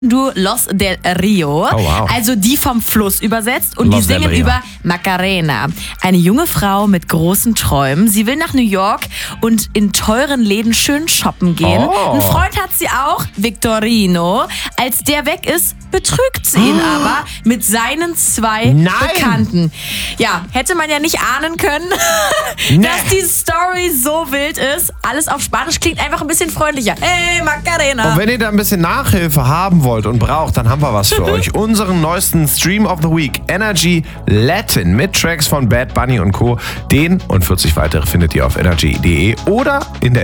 du Los del Rio, also die vom Fluss übersetzt, und die singen über Macarena, eine junge Frau mit großen Träumen. Sie will nach New York und in teuren Läden schön shoppen gehen. Einen Freund hat sie auch, Victorino. Als der weg ist, betrügt sie ihn aber mit seinen 2 Bekannten. Ja, hätte man ja nicht ahnen können, dass die Story so wild ist. Alles auf Spanisch klingt einfach ein bisschen freundlicher. Hey, Macarena. Und wenn ihr da ein bisschen Nachhilfe haben wollt und braucht, dann haben wir was für euch. Unseren neuesten Stream of the Week, Energy Latin, mit Tracks von Bad Bunny und Co. Den und 40 weitere findet ihr auf energy.de oder in der